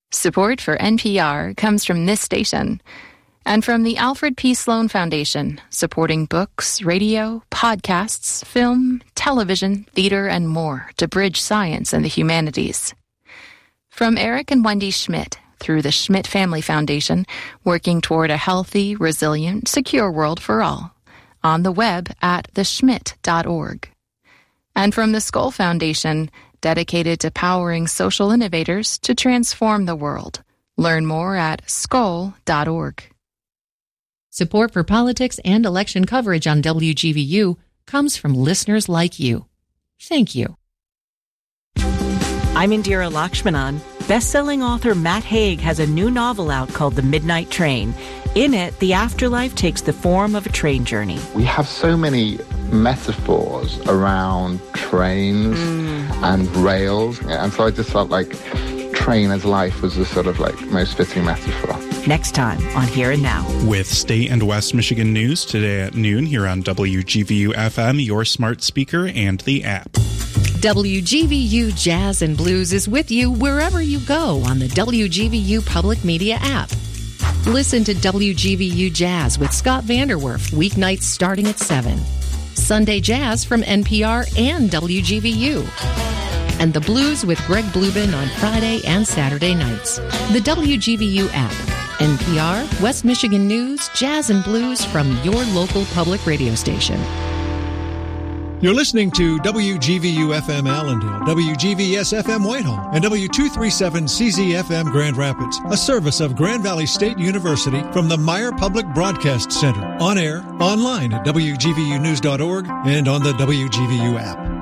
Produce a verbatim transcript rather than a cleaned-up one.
Support for N P R comes from this station and from the Alfred P. Sloan Foundation, supporting books, radio, podcasts, film, television, theater, and more to bridge science and the humanities. From Eric and Wendy Schmidt, through the Schmidt Family Foundation, working toward a healthy, resilient, secure world for all, on the web at the schmidt dot org. And from the Skoll Foundation, dedicated to powering social innovators to transform the world. Learn more at skoll dot org. Support for politics and election coverage on W G V U comes from listeners like you. Thank you. I'm Indira Lakshmanan. Best-selling author Matt Haig has a new novel out called The Midnight Train. In it, the afterlife takes the form of a train journey. We have so many metaphors around trains mm. and rails, and so I just felt like train as life was the sort of like most fitting metaphor. Next time on Here and Now. With State and West Michigan news today at noon here on W G V U F M, your smart speaker, and the app. W G V U Jazz and Blues is with you wherever you go on the W G V U Public Media app. Listen to W G V U Jazz with Scott Vanderwerf weeknights starting at seven. Sunday Jazz from N P R and W G V U. And The Blues with Greg Blubin on Friday and Saturday nights. The W G V U app. N P R, West Michigan News, Jazz and Blues from your local public radio station. You're listening to W G V U F M Allendale, W G V S F M Whitehall, and W two thirty-seven C Z F M Grand Rapids, a service of Grand Valley State University from the Meyer Public Broadcast Center. On air, online at W G V U news dot org, and on the W G V U app.